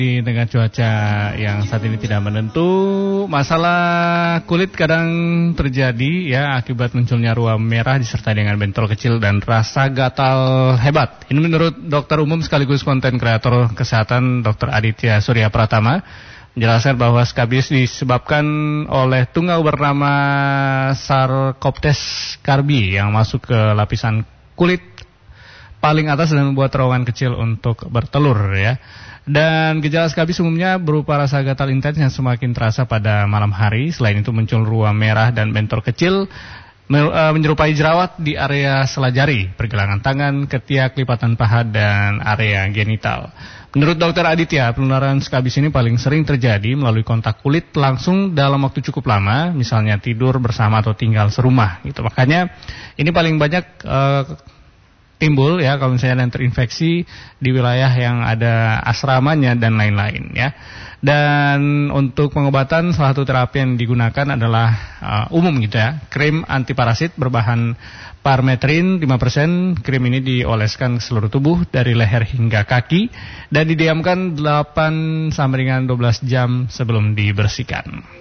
Dengan cuaca yang saat ini tidak menentu, masalah kulit kadang terjadi ya akibat munculnya ruam merah disertai dengan bentol kecil dan rasa gatal hebat. Ini menurut dokter umum sekaligus konten kreator kesehatan Dr. Aditya Surya Pratama menjelaskan bahwa skabis disebabkan oleh tungau bernama Sarcoptes carbi yang masuk ke lapisan kulit paling atas dan membuat terowongan kecil untuk bertelur ya. Dan gejala skabis umumnya berupa rasa gatal intens yang semakin terasa pada malam hari. Selain itu muncul ruam merah dan bentor kecil menyerupai jerawat di area sela jari, pergelangan tangan, ketiak, lipatan paha, dan area genital. Menurut Dr. Aditya, penularan skabis ini paling sering terjadi melalui kontak kulit langsung dalam waktu cukup lama, misalnya tidur bersama atau tinggal serumah. Gitu. Makanya ini paling banyak timbul ya kalau misalnya yang terinfeksi di wilayah yang ada asramanya dan lain-lain ya. Dan untuk pengobatan salah satu terapi yang digunakan adalah umum gitu ya, krim antiparasit berbahan parmetrin 5%. Krim ini dioleskan ke seluruh tubuh dari leher hingga kaki dan didiamkan 8 sampai dengan 12 jam sebelum dibersihkan.